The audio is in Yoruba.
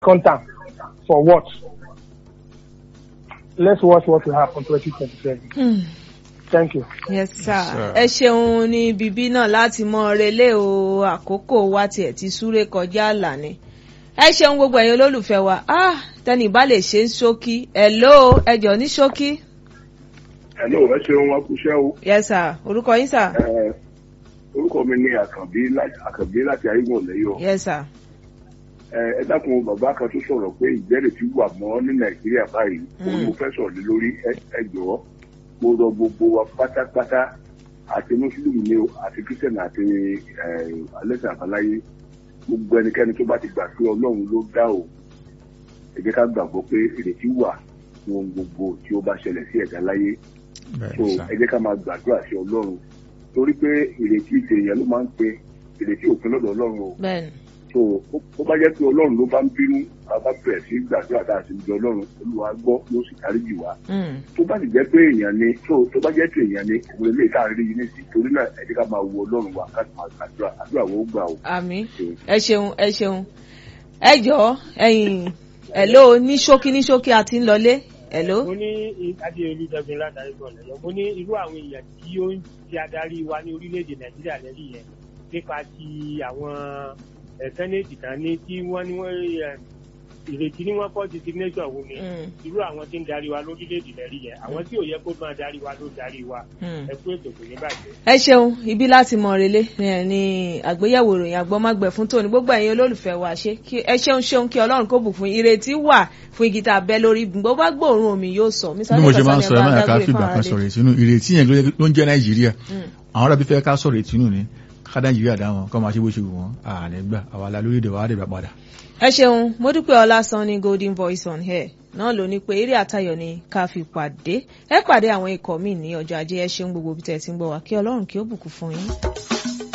contact for what? Let's watch what will happen 2027. Thank you. Yes sir. Ẹ ṣeun ní bíbí náà láti mọ relé o, àkókò wa tiẹ̀ ti súré kọjá àlà ni. Ẹ ṣeun gbogbo ẹ̀yin olólùfẹ́ wa. Tẹ́ni bá lè ṣe ń ṣókí. Hello, ẹjọ́ ní ṣókí. Hello, ẹ ṣeun wọn kú iṣẹ́ o. Yes sir. Orúkọ yín sir? Orúkọ mi ni Àkànbí láti Ayégun Ọ̀lẹ́yọ̀. Yes sir. Ẹ dákun bàbá kan tó sọ̀rọ̀ pé ìbẹ̀rẹ̀ tí wà mọ́ ní Nàìjíríà báyìí. Òun mo fẹ́ sọ̀rọ̀ lé lórí ẹ jọ̀ọ́. Mo rọ gbogbo wa pátápátá àti Mùsùlùmí ni o àti Kírísítẹ̀nì àti alẹ́sìn àbáláyé. Gbogbo ẹnikẹ́ni tó bá ti gbà pé Ọlọ́run ló dá o. Ẹ jẹ́ ká gbàgbọ́ pé ìrètí wà fún ohun gbogbo tí ó bá ṣẹlẹ̀ sí ẹ̀dá láyé. So ẹ jẹ́ ká máa gbàdúrà sí Ọlọ́run. Torí pé ìrètí èèyàn ló máa ń pe ìrètí òpin lọ́dọ̀ Ọlọ́run o. Bẹ́ẹ̀ni. So ó bá jẹ́ pé Ọlọ́run ló bá ń bínú bàbá bẹ̀rẹ̀ sí gbàdúrà tá a sì ń jẹ Ọlọ́run Olúwa gbọ́ ló sì dáríjì wá. Tó bá sì jẹ́ pé èèyàn ni tó bá jẹ́ pé èèyàn ni òun lè káàárín yìí nìsín torí náà ẹ jẹ́ ká máa wo Ọlọ́run wa ká máa gbàdúrà àdúrà wo gbà o. Àmín. Ẹ ṣeun. Ẹ jọ̀ọ́ ẹ̀yin hello ní ṣókí àti ń lọlé. Hello. Mo ní Adéolú Dẹ́gbin látàrí bọ̀ọ̀lù ẹ̀yọ́. Mo ní irú àwọn èèyàn tí ó ń ti adarí wa ní orílẹ̀-èdè Nàìjíríà lẹ́yìn yẹn nípa ti àwọn sẹ́nẹ̀tì kan ní tí wọ́n ní wọ́n ìrètí ní wọ́n kọ́ ti signature wo ni irú àwọn tí ń darí wa lórílẹ̀-èdè lẹ́yìn yẹn àwọn tí ò yẹ kó máa darí wa ló darí wa ẹ kú ètò kò ní bàjẹ́. Ẹ ṣeun ibi láti mọ relé ní àgbéyẹ̀wò ìròyìn àgbọ́mágbẹ̀ fún tòní gbogbo ẹ̀yin olólùfẹ́ wa ẹ ṣeun kí Ọlọ́run kó bù fún ìrètí wà fún igi tá a bẹ́ lórí gbogbo bá gbòòrùn omi yóò sọ. bí mo ṣe máa ń sọ ẹ máa ká fìgbà kan sọ̀rọ̀ ìtinú ìrètí yẹn ló ń jẹ́ Nàìjíríà àwọn arábí fẹ́ ká sọ̀rọ̀ ìtinú ni ká Nàìjíríà dá wọn kọ́ máa ṣe bó ṣe wù wọ́n ààrẹ gbà àwa la lórí ìdẹ̀wà àdẹ̀gbà padà. Ẹ ṣeun mo dúpẹ́ Ọlásán ní Golden Voice on Air náà ló ní pé eré àtayọ̀ ni ká fi pàdé ẹ pàdé àwọn ikọ̀ míì ní ọjọ́ Ajé. Ẹ ṣeun gbogbo bí tẹ́ ti ń gbọ́ wá kí Ọlọ́run kí ó bùkún fún yín.